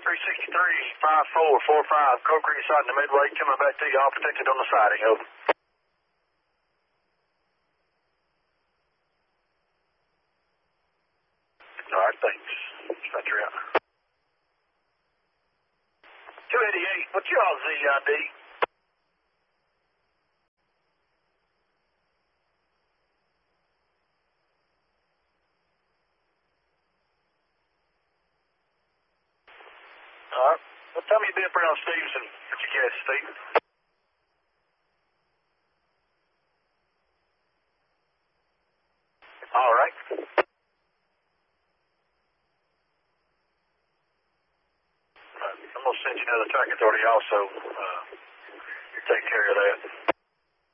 363-5445, Coal Creek side in the midway, coming back to you, all protected on the siding, over. All right, thanks. That's your out. 288, what's your ZID? All right. What time you been up around Stevenson? What's your guess, Steve? All right. I'm going to send you another track authority also. Take care of that.